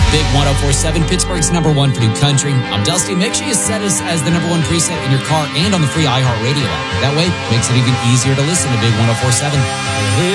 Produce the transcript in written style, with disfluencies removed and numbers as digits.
Big 104.7, Pittsburgh's number one for new country. I'm Dusty. Make sure you set us as the number one preset in your car and on the free iHeartRadio app. That way, it makes it even easier to listen to Big 104.7.